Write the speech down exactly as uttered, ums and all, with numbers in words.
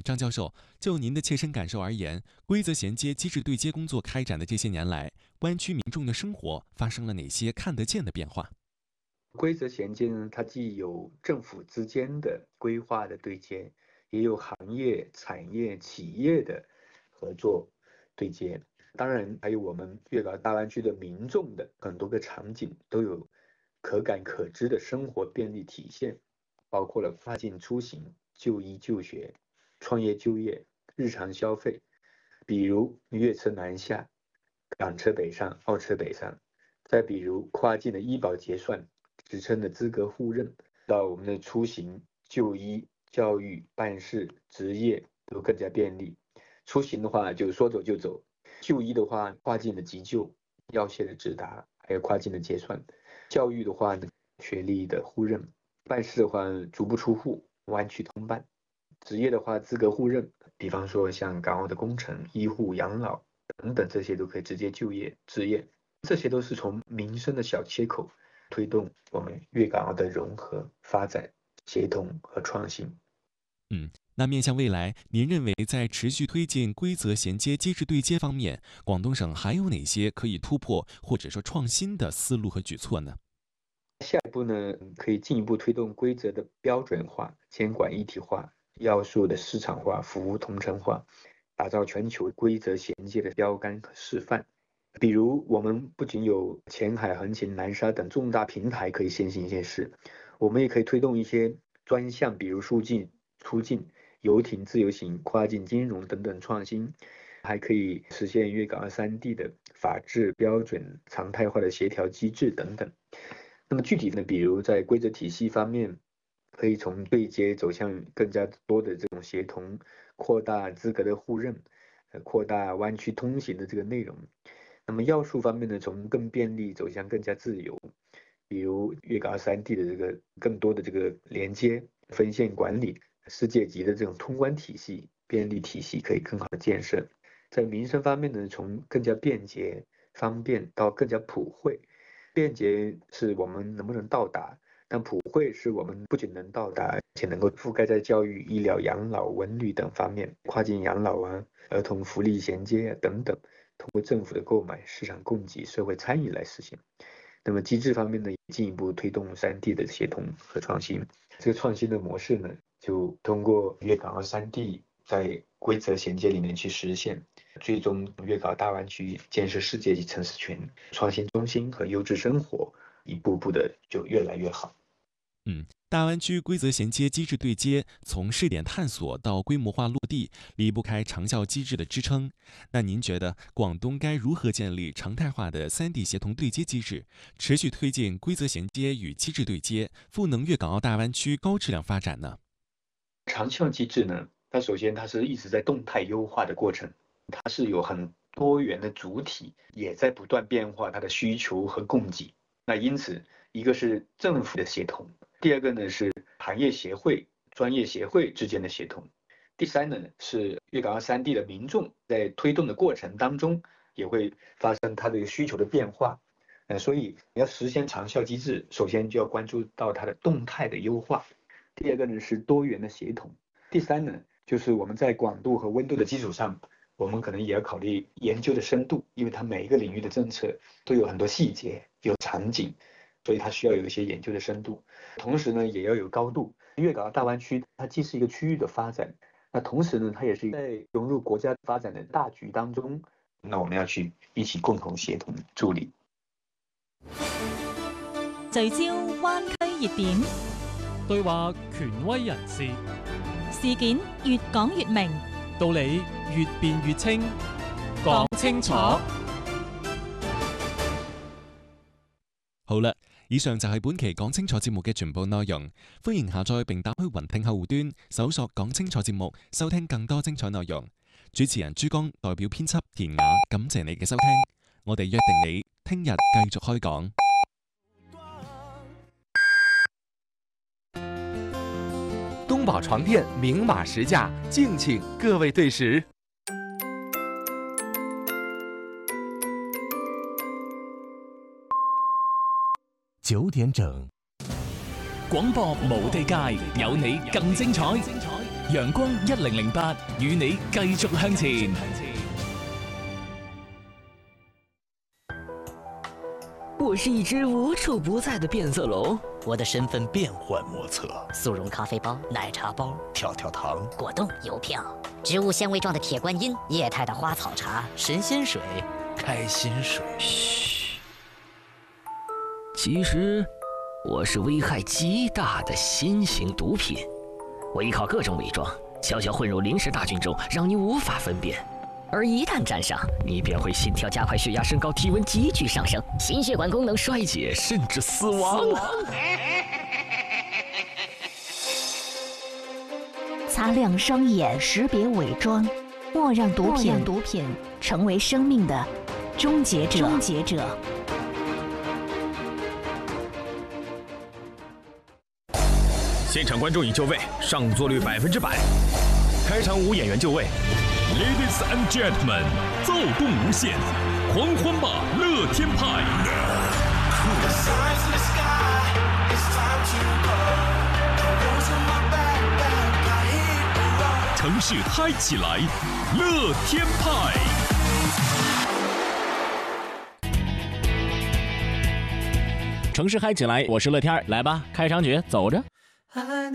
张教授，就您的切身感受而言，规则衔接、机制对接工作开展的这些年来，湾区民众的生活发生了哪些看得见的变化？ 规则衔接呢，它既有政府之间的规划的对接，也有行业、产业、企业的合作对接。当然，还有我们粤港澳大湾区的民众的很多个场景都有可感可知的生活便利体现，包括了跨境出行、就医就学、创业就业、日常消费，比如粤车南下、港车北上、澳车北上，再比如跨境的医保结算、职称的资格互认，到我们的出行、就医、教育、办事、职业都更加便利。出行的话就说走就走，就医的话跨境的急救、药械的直达，还有跨境的结算；教育的话呢，学历的互认；办事的话足不出户，湾区通办；职业的话资格互认，比方说像港澳的工程、医护、养老等等，这些都可以直接就业置业。这些都是从民生的小切口推动我们粤港澳的融合、发展、协同和创新。 嗯，那面向未来，您认为在持续推进规则衔接、机制对接方面，广东省还有哪些可以突破或者说创新的思路和举措呢？ 下一步呢，可以进一步推动规则的标准化、监管一体化、要素的市场化、服务同城化，打造全球规则衔接的标杆和示范。比如，我们不仅有前海、横琴、南沙等重大平台可以先行先试，我们也可以推动一些专项，比如入境、出境、游艇自由行、跨境金融等等创新，还可以实现粤港澳三地的法治标准常态化的协调机制等等。那么具体呢，比如在规则体系方面，可以从对接走向更加多的这种协同，扩大资格的互认，呃，扩大湾区通行的这个内容。那么要素方面呢，从更便利走向更加自由，比如粤港澳三地的这个更多的这个连接、分线管理、世界级的这种通关体系、便利体系可以更好的建设。在民生方面呢，从更加便捷、方便到更加普惠。便捷是我们能不能到达，但普惠是我们不仅能到达，而且能够覆盖在教育、医疗、养老、文旅等方面，跨境养老啊、儿童福利衔接啊等等。通过政府的购买、市场供给、社会参与来实现。那么机制方面呢，进一步推动三地的协同和创新。这个创新的模式呢，就通过粤港澳三地在规则衔接里面去实现，最终粤港澳大湾区建设世界级城市群、创新中心和优质生活，一步步的就越来越好。 嗯，大湾区规则衔接、机制对接，从试点探索到规模化落地，离不开长效机制的支撑。那您觉得广东该如何建立常态化的三地协同对接机制，持续推进规则衔接与机制对接，赋能粤港澳大湾区高质量发展呢？ 长效机制呢，它首先它是一直在动态优化的过程，它是有很多元的主体，也在不断变化它的需求和供给。那因此，一个是政府的协同，第二个呢是行业协会、专业协会之间的协同，第三呢是粤港澳三地的民众在推动的过程当中也会发生它的需求的变化。呃，所以你要实现长效机制，首先就要关注到它的动态的优化。第二个呢是多元的协同，第三呢就是我们在广度和温度的基础上，我们可能也要考虑研究的深度，因为它每一个领域的政策都有很多细节、有场景，所以它需要有一些研究的深度。同时呢，也要有高度。粤港澳大湾区它既是一个区域的发展，那同时呢，它也是在融入国家发展的大局当中，那我们要去一起共同协同助力。 聚焦灣區熱點， 對話權威人士， 事件越講越明， 道理越辯越清，講清楚。 好啦，以上就係本期講清楚節目嘅全部內容。歡迎下載並打開雲聽客戶端，搜索講清楚節目，收聽更多精彩內容。主持人朱江代表編輯田雅，感謝你嘅收聽。我哋約定你聽日繼續開講。 東寶床墊明碼實價，敬請各位對時。 九點整， 廣播無地界，有你更精彩。 陽光一零零八與你繼續向前。 我是一只无处不在的变色龙， 我的身份变幻莫测， 速溶咖啡包、奶茶包、 跳跳糖、 果冻、邮票、植物纤维状的铁观音、液态的花草茶、神仙水、 开心水。 嘘，其实我是危害极大的新型毒品，我依靠各种伪装，悄悄混入临时大军中，让你无法分辨。而一旦沾上，你便会心跳加快、血压升高、体温急剧上升、心血管功能衰竭，甚至死亡。 擦亮双眼，识别伪装，莫让毒品毒品成为生命的终结者。终结者。 现场观众已就位，上座率百分之百。开场五演员就位。Ladies and gentlemen， 躁动无限，狂欢吧，乐天派！城市嗨起来，乐天派！ 城市嗨起来，我是乐天儿，来吧，开场曲走着。